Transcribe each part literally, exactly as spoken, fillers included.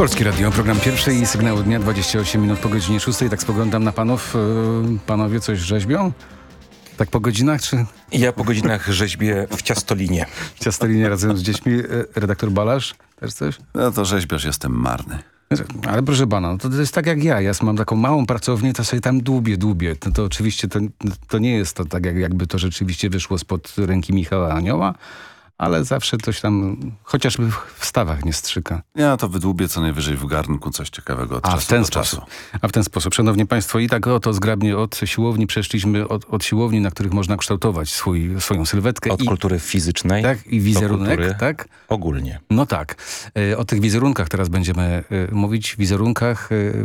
Polskie Radio, program pierwszy i sygnał dnia, dwadzieścia osiem minut po godzinie szóstej. Tak spoglądam na panów. Yy, panowie coś rzeźbią? Tak po godzinach, czy? Ja po godzinach rzeźbię w ciastolinie. W ciastolinie razem z dziećmi. Redaktor Balasz, też coś? No to rzeźbiarz, jestem marny. Ale proszę pana, no to, to jest tak jak ja. Ja mam taką małą pracownię, to sobie tam dłubię, dłubię. To, to oczywiście to, to nie jest to tak, jak, jakby to rzeczywiście wyszło spod ręki Michała Anioła, ale zawsze coś tam, chociażby w stawach nie strzyka. Ja to wydłubię co najwyżej w garnku coś ciekawego od A, czasu w ten do sposób. czasu. A w ten sposób. Szanowni państwo, i tak oto zgrabnie od siłowni przeszliśmy, od, od siłowni, na których można kształtować swój, swoją sylwetkę. Od i, kultury fizycznej tak, i wizerunek, tak? Ogólnie. No tak. Y, o tych wizerunkach teraz będziemy y, mówić. Wizerunkach y,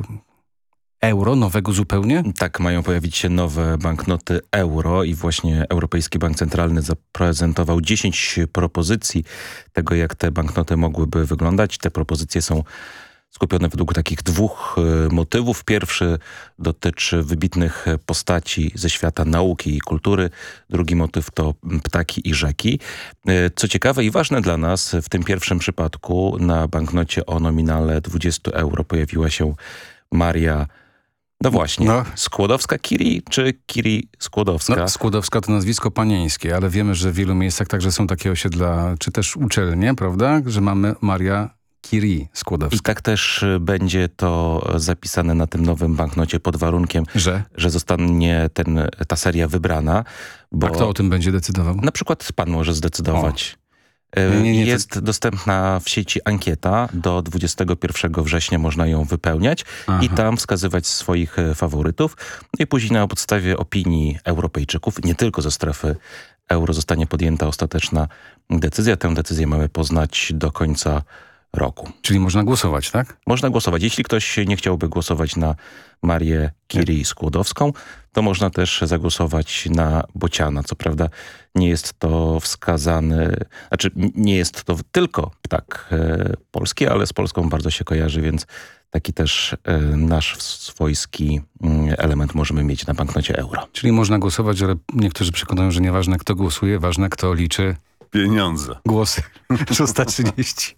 euro, nowego zupełnie. Tak, mają pojawić się nowe banknoty euro i właśnie Europejski Bank Centralny zaprezentował dziesięć propozycji tego, jak te banknoty mogłyby wyglądać. Te propozycje są skupione według takich dwóch y, motywów. Pierwszy dotyczy wybitnych postaci ze świata nauki i kultury. Drugi motyw to ptaki i rzeki. Y, co ciekawe i ważne dla nas, w tym pierwszym przypadku na banknocie o nominale dwadzieścia euro pojawiła się Maria, no właśnie, no. Skłodowska-Curie czy Curie-Skłodowska? No, Skłodowska to nazwisko panieńskie, ale wiemy, że w wielu miejscach także są takie osiedla, czy też uczelnie, prawda, że mamy Maria Curie Skłodowska. I tak też będzie to zapisane na tym nowym banknocie pod warunkiem, że, że zostanie ten, ta seria wybrana. Bo a kto o tym będzie decydował? Na przykład pan może zdecydować. O. Nie, nie, nie, Jest to... dostępna w sieci ankieta. Do dwudziestego pierwszego września można ją wypełniać. Aha. I tam wskazywać swoich faworytów. I później na podstawie opinii Europejczyków, nie tylko ze strefy euro, zostanie podjęta ostateczna decyzja. Tę decyzję mamy poznać do końca roku. Czyli można głosować, tak? Można głosować. Jeśli ktoś nie chciałby głosować na Marię Curie Skłodowską, to można też zagłosować na Bociana. Co prawda nie jest to wskazany, znaczy nie jest to tylko ptak e, polski, ale z Polską bardzo się kojarzy, więc taki też e, nasz swojski mm, element możemy mieć na banknocie euro. Czyli można głosować, ale niektórzy przekonują, że nieważne kto głosuje, ważne kto liczy pieniądze. Głosy. szósta trzydzieści.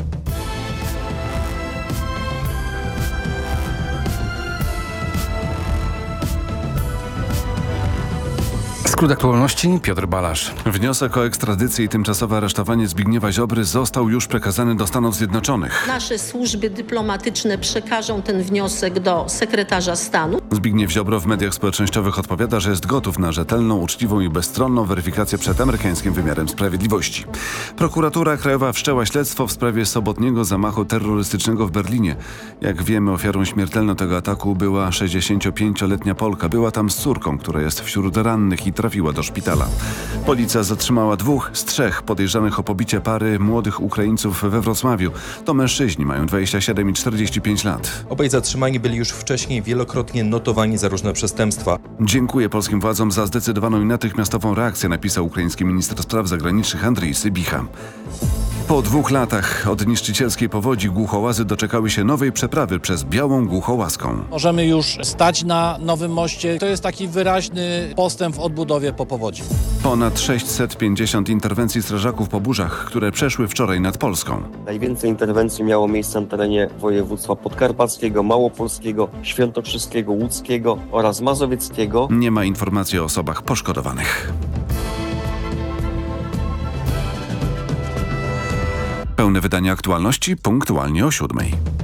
Skrót aktualności, Piotr Balasz. Wniosek o ekstradycję i tymczasowe aresztowanie Zbigniewa Ziobry został już przekazany do Stanów Zjednoczonych. Nasze służby dyplomatyczne przekażą ten wniosek do sekretarza stanu. Zbigniew Ziobro w mediach społecznościowych odpowiada, że jest gotów na rzetelną, uczciwą i bezstronną weryfikację przed amerykańskim wymiarem sprawiedliwości. Prokuratura Krajowa wszczęła śledztwo w sprawie sobotniego zamachu terrorystycznego w Berlinie. Jak wiemy, ofiarą śmiertelną tego ataku była sześćdziesięciopięcioletnia Polka. Była tam z córką, która jest wśród rannych i trafiła do szpitala. Policja zatrzymała dwóch z trzech podejrzanych o pobicie pary młodych Ukraińców we Wrocławiu. To mężczyźni, mają dwadzieścia siedem i czterdzieści pięć lat. Obaj zatrzymani byli już wcześniej wielokrotnie notowani za różne przestępstwa. Dziękuję polskim władzom za zdecydowaną i natychmiastową reakcję, napisał ukraiński minister spraw zagranicznych Andrzej Sybicha. Po dwóch latach od niszczycielskiej powodzi Głuchołazy doczekały się nowej przeprawy przez Białą Głuchołazką. Możemy już stać na nowym moście. To jest taki wyraźny postęp w odbudowie po powodzi. Ponad sześćset pięćdziesiąt interwencji strażaków po burzach, które przeszły wczoraj nad Polską. Najwięcej interwencji miało miejsce na terenie województwa podkarpackiego, małopolskiego, świętokrzyskiego, łódzkiego oraz mazowieckiego. Nie ma informacji o osobach poszkodowanych. Pełne wydanie aktualności punktualnie o siódmej.